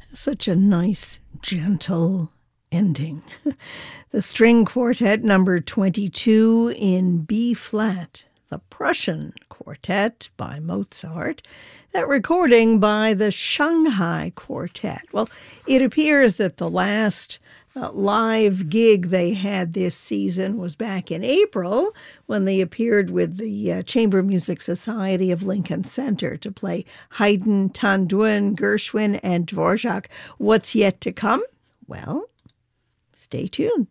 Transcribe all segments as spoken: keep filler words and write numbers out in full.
Such a nice, gentle ending. The string quartet number twenty-two in B flat, the Prussian Quartet by Mozart, that recording by the Shanghai Quartet. Well, it appears that the last uh, live gig they had this season was back in April when they appeared with the uh, Chamber Music Society of Lincoln Center to play Haydn, Tanduin, Gershwin, and Dvorak. What's yet to come? Well, stay tuned.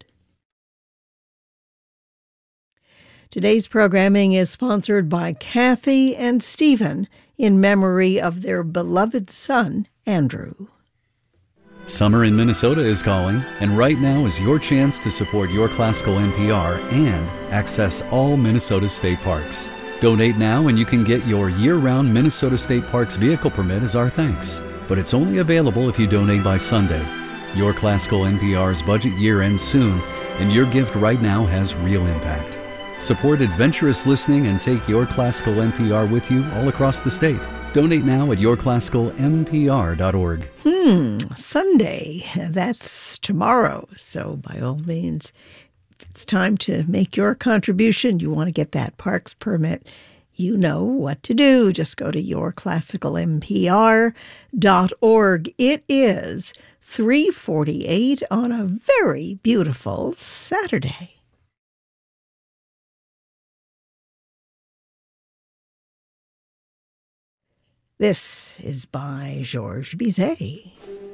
Today's programming is sponsored by Kathy and Stephen in memory of their beloved son, Andrew. Summer in Minnesota is calling, and right now is your chance to support Your Classical N P R and access all Minnesota state parks. Donate now and you can get your year-round Minnesota State Parks vehicle permit as our thanks. But it's only available if you donate by Sunday. Your Classical N P R's budget year ends soon, and your gift right now has real impact. Support adventurous listening and take Your Classical N P R with you all across the state. Donate now at your classical n p r dot org. Hmm, Sunday. That's tomorrow. So by all means, if it's time to make your contribution, you want to get that parks permit, you know what to do. Just go to your classical n p r dot org. It is three forty-eight on a very beautiful Saturday. This is by Georges Bizet.